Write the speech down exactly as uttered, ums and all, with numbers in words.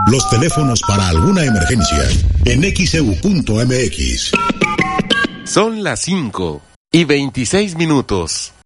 Los teléfonos para alguna emergencia en X E U punto M X. Son las cinco y veintiséis minutos.